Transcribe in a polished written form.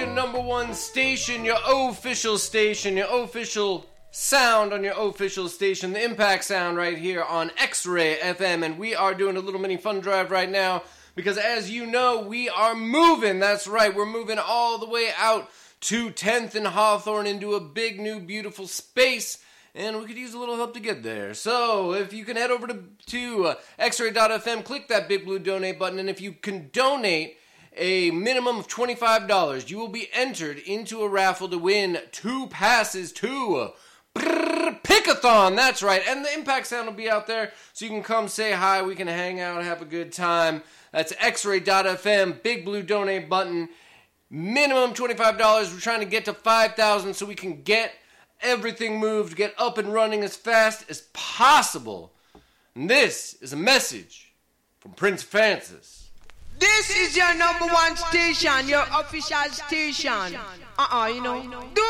your number one station, your official station, your official sound on your official station, the Impact Sound right here on X-Ray FM, and we are doing a little mini fun drive right now because, as you know, we are moving. That's right, we're moving all the way out to 10th and Hawthorne into a big new beautiful space, and we could use a little help to get there. So if you can head over to xray.fm, click that big blue donate button, and if you can donate a minimum of $25, you will be entered into a raffle to win 2 passes to Pickathon. That's right, and the Impact Sound will be out there, so you can come say hi, we can hang out, have a good time. That's xray.fm, big blue donate button, minimum $25. We're trying to get to 5,000 so we can get everything moved, get up and running as fast as possible. And this is a message from Prince Francis. This is your number one station, your official station. Do